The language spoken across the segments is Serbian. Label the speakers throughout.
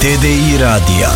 Speaker 1: TDI radija.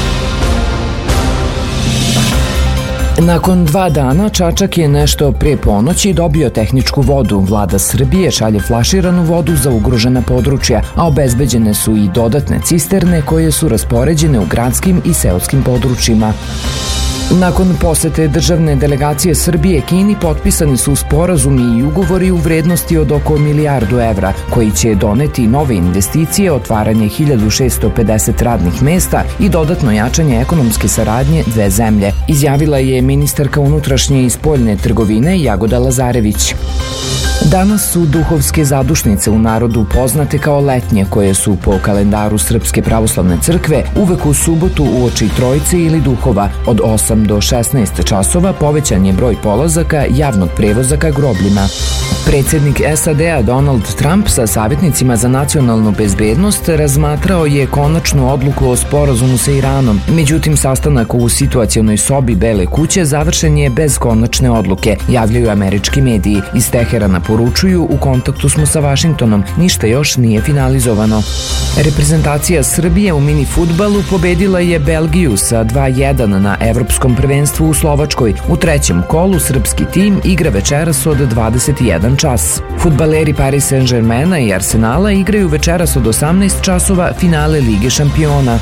Speaker 2: Nakon 2 dana Čačak je nešto pre ponoći dobio tehničku vodu. Vlada Srbije šalje flaširanu vodu za ugrožena područja, a obezbeđene su i dodatne cisterne koje su raspoređene u gradskim i seoskim područjima. Nakon posete državne delegacije Srbije Kini potpisani su sporazumi i ugovori u vrednosti od oko milijardu evra, koji će doneti nove investicije, otvaranje 1650 radnih mesta i dodatno jačanje ekonomske saradnje dve zemlje, izjavila je ministarka unutrašnje i spoljne trgovine Jagoda Lazarević. Danas su duhovske zadušnice u narodu poznate kao letnje, koje su po kalendaru Srpske pravoslavne crkve uvek u subotu uoči Trojice ili Duhova. Od 8 do 16 časova povećan je broj polazaka javnog prevoza ka grobljima. Predsjednik SAD-a Donald Trump sa savjetnicima za nacionalnu bezbednost razmatrao je konačnu odluku o sporazumu sa Iranom. Međutim, sastanak u situacionoj sobi Bele kuće završen je bez konačne odluke, javljaju američki mediji. Iz Teherana poručuju: u kontaktu smo sa Vašingtonom, ništa još nije finalizovano. Reprezentacija Srbije u mini fudbalu pobedila je Belgiju sa 2:1 na Evropskom prvenstvu u Slovačkoj. U trećem kolu srpski tim igra večeras od 21 čas. Fudbaleri Paris Saint-Germaina i Arsenala igraju večeras od 18 časova finale Lige šampiona.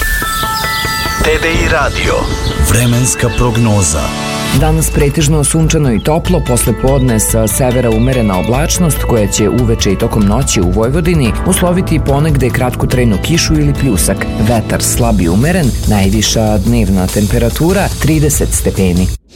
Speaker 1: TDI radio. Vremenska prognoza.
Speaker 2: Danas pretežno sunčano i toplo, posle podne sa severa umerena oblačnost koja će uveče i tokom noći u Vojvodini usloviti ponegde kratkotrajnu kišu ili pljusak. Vetar slab i umeren, najviša dnevna temperatura 30 stepeni.